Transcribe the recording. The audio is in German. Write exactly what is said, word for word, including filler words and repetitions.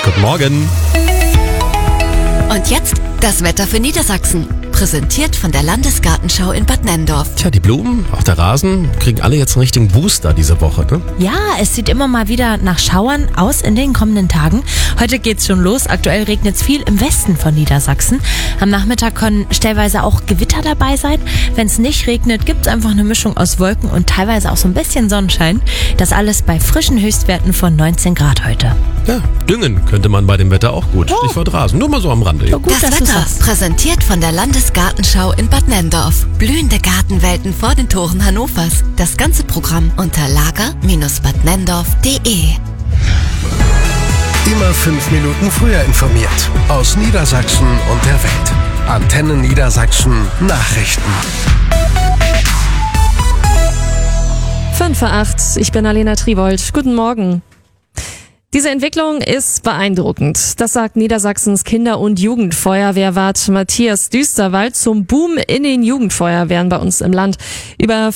Guten Morgen. Und jetzt das Wetter für Niedersachsen. Präsentiert von der Landesgartenschau in Bad Nenndorf. Tja, die Blumen, auch der Rasen, kriegen alle jetzt einen richtigen Booster diese Woche, ne? Ja, es sieht immer mal wieder nach Schauern aus in den kommenden Tagen. Heute geht's schon los. Aktuell regnet es viel im Westen von Niedersachsen. Am Nachmittag können stellenweise auch Gewitter dabei sein. Wenn es nicht regnet, gibt's einfach eine Mischung aus Wolken und teilweise auch so ein bisschen Sonnenschein. Das alles bei frischen Höchstwerten von neunzehn Grad heute. Ja, düngen könnte man bei dem Wetter auch gut. Oh. Stichwort Rasen, nur mal so am Rande. Ja, gut, Das dass du's Wetter sagst. präsentiert von der Landesgartenschau in Bad Nenndorf. Blühende Gartenwelten vor den Toren Hannovers. Das ganze Programm unter lager Bindestrich bad nenndorf punkt de. Immer fünf Minuten früher informiert. Aus Niedersachsen und der Welt. Antenne Niedersachsen Nachrichten. fünf vor acht, ich bin Alena Triwold. Guten Morgen. Diese Entwicklung ist beeindruckend. Das sagt Niedersachsens Kinder- und Jugendfeuerwehrwart Matthias Düsterwald zum Boom in den Jugendfeuerwehren bei uns im Land. Über